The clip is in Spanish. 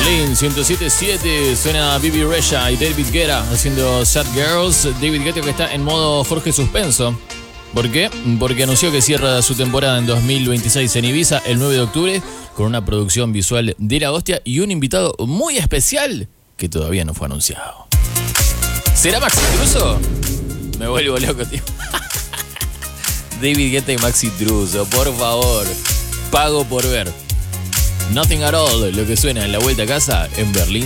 Berlín 107.7 suena Bibi Rexha y David Guetta haciendo Sad Girls. David Guetta que está en modo Jorge Suspenso. ¿Por qué? Porque anunció que cierra su temporada en 2026 en Ibiza el 9 de octubre con una producción visual de la hostia y un invitado muy especial que todavía no fue anunciado. ¿Será Maxi Truso? Me vuelvo loco, tío. David Guetta y Maxi Truso, por favor. Pago por ver. Nothing at all, lo que suena en la vuelta a casa en Berlín.